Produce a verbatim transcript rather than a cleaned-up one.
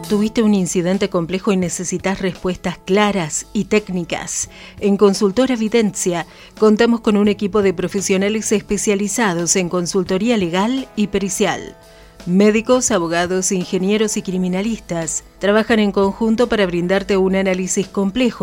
¿Tuviste un incidente complejo y necesitas respuestas claras y técnicas? En Consultora Videncia contamos con un equipo de profesionales especializados en consultoría legal y pericial. Médicos, abogados, ingenieros y criminalistas trabajan en conjunto para brindarte un análisis complejo